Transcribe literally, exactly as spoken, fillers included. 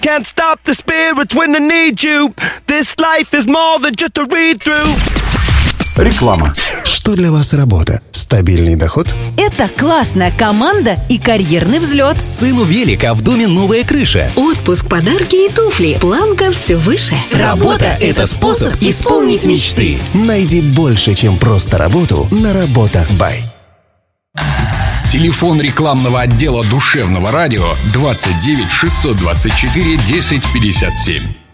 can't stop the spirits when I need you. This life is more than just a read-through. Реклама. Что для вас работа? Стабильный доход? Это классная команда и карьерный взлет. Сыну велик, а в доме новая крыша. Отпуск, подарки и туфли. Планка все выше. Работа – это способ исполнить мечты. Найди больше, чем просто работу на Работа Бай. Телефон рекламного отдела душевного радио двадцать девять шестьсот двадцать четыре десять пятьдесят семь.